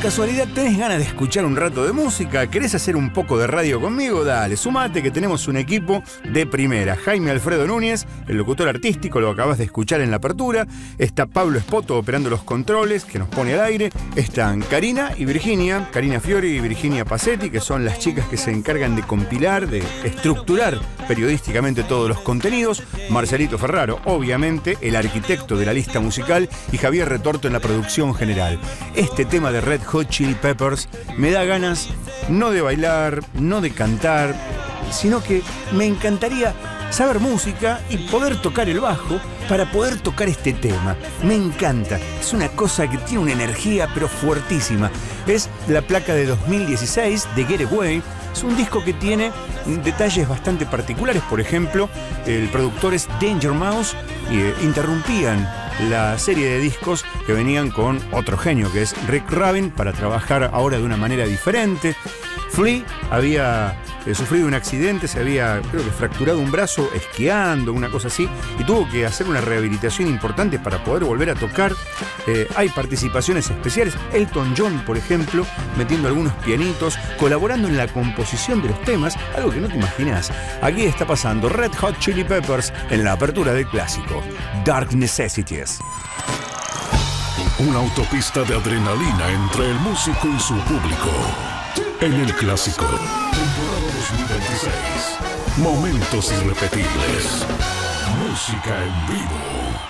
casualidad tenés ganas de escuchar un rato de música? ¿Querés hacer un poco de radio conmigo? Dale, sumate que tenemos un equipo de primera. Jaime Alfredo Núñez, el locutor artístico, lo acabas de escuchar en la apertura. Está Pablo Espoto operando los controles, que nos pone al aire. Están Karina y Virginia, Karina Fiori y Virginia Pacetti, que son las chicas que se encargan de compilar, de estructurar periodísticamente todos los contenidos. Marcelito Ferraro, obviamente, el arquitecto de la lista musical, y Javier Retorto en la producción general. Este tema de Red Hot Chili Peppers me da ganas no de bailar, no de cantar, sino que me encantaría saber música y poder tocar el bajo para poder tocar este tema. Me encanta, es una cosa que tiene una energía pero fuertísima. Es la placa de 2016 de Get Away. Es un disco que tiene detalles bastante particulares. Por ejemplo, el productor es Danger Mouse y interrumpían la serie de discos que venían con otro genio, que es Rick Rubin, para trabajar ahora de una manera diferente. Flea había sufrido un accidente, se había, creo que, fracturado un brazo esquiando, una cosa así, y tuvo que hacer una rehabilitación importante para poder volver a tocar. Hay participaciones especiales. Elton John, por ejemplo, metiendo algunos pianitos, colaborando en la composición de los temas, algo que no te imaginas. Aquí está pasando Red Hot Chili Peppers en la apertura del clásico Dark Necessities. Una autopista de adrenalina entre el músico y su público. En el clásico, temporada 2026. Momentos irrepetibles. Música en vivo.